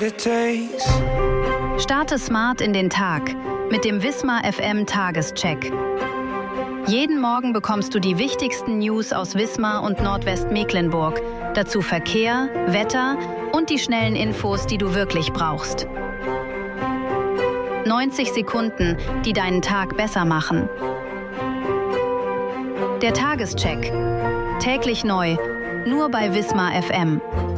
it takes. Starte smart in den Tag mit dem Wismar FM Tagescheck. Jeden Morgen bekommst du die wichtigsten News aus Wismar und Nordwestmecklenburg. Dazu Verkehr, Wetter und die schnellen Infos, die du wirklich brauchst. 90 Sekunden, die deinen Tag besser machen. Der Tagescheck. Täglich neu, nur bei Wismar FM.